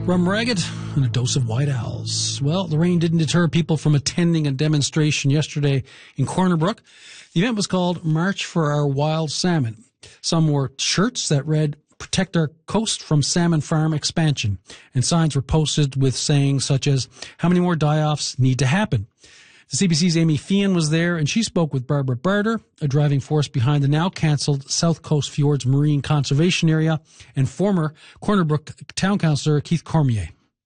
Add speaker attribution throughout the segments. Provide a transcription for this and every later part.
Speaker 1: Rum Ragged and a dose of White Owls. Well, the rain didn't deter people from attending a demonstration yesterday in Corner Brook. The event was called March for Our Wild Salmon. Some wore shirts that read, "Protect Our Coast from Salmon Farm Expansion," and signs were posted with sayings such as, "How many more die-offs need to happen?" The CBC's Amy Feehan was there, and she spoke with Barbara Barter, a driving force behind the now-cancelled South Coast Fjords Marine Conservation Area, and former Corner Brook Town Councillor Keith Cormier.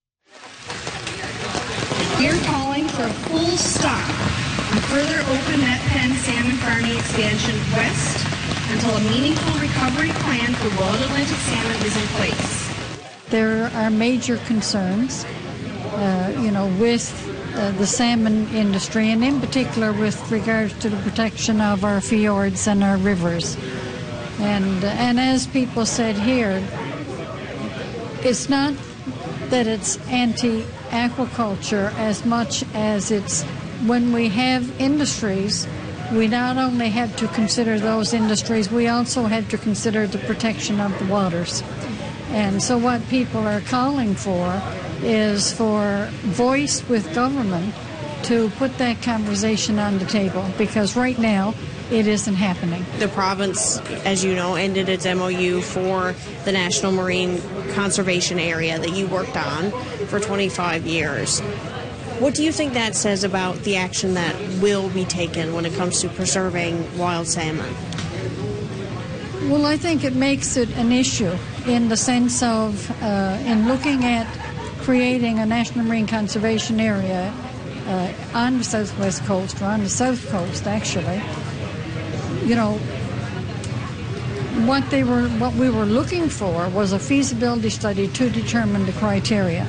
Speaker 2: We're calling for a full stop on further open net pen salmon farming expansion west until a meaningful recovery plan for Royal Atlantic salmon is in place.
Speaker 3: There are major concerns, with the salmon industry, and in particular with regards to the protection of our fjords and our rivers. And as people said here, it's not that it's anti-aquaculture as much as it's when we have industries, we not only have to consider those industries, we also have to consider the protection of the waters. And so what people are calling for is for voice with government to put that conversation on the table, because right now it isn't happening.
Speaker 4: The province, as you know, ended its MOU for the National Marine Conservation Area that you worked on for 25 years. What do you think that says about the action that will be taken when it comes to preserving wild salmon?
Speaker 3: Well, I think it makes it an issue in the sense of, in looking at creating a National Marine Conservation Area on the southwest coast, or on the south coast, actually. What we were looking for was a feasibility study to determine the criteria.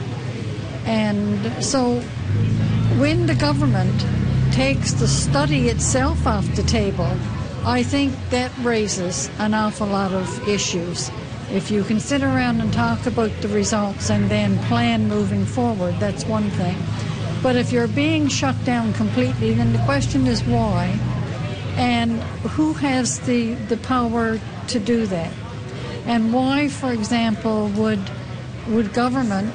Speaker 3: And so when the government takes the study itself off the table, I think that raises an awful lot of issues. If you can sit around and talk about the results and then plan moving forward, that's one thing. But if you're being shut down completely, then the question is why, and who has the power to do that? And why, for example, would government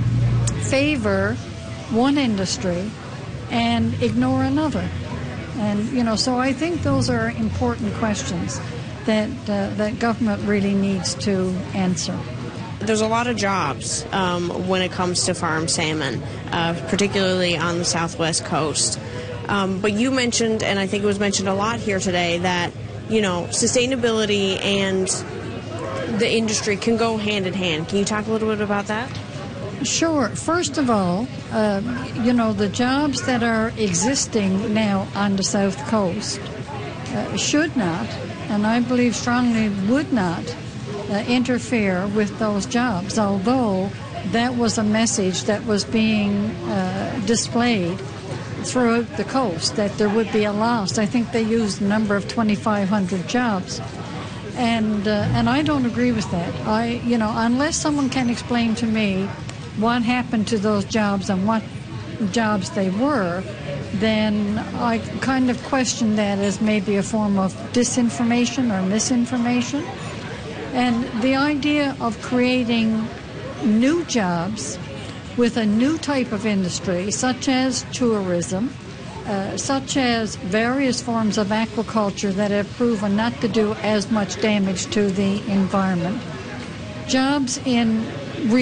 Speaker 3: favor one industry and ignore another? And, so I think those are important questions that government really needs to answer.
Speaker 4: There's a lot of jobs when it comes to farm salmon, particularly on the southwest coast. But you mentioned, and I think it was mentioned a lot here today, that, sustainability and the industry can go hand in hand. Can you talk a little bit about that?
Speaker 3: Sure. First of all, the jobs that are existing now on the South Coast should not, and I believe strongly would not, interfere with those jobs, although that was a message that was being displayed throughout the coast, that there would be a loss. I think they used the number of 2,500 jobs. And I don't agree with that. Unless someone can explain to me what happened to those jobs and what jobs they were, then I kind of question that as maybe a form of disinformation or misinformation. And the idea of creating new jobs with a new type of industry, such as tourism, such as various forms of aquaculture that have proven not to do as much damage to the environment, jobs in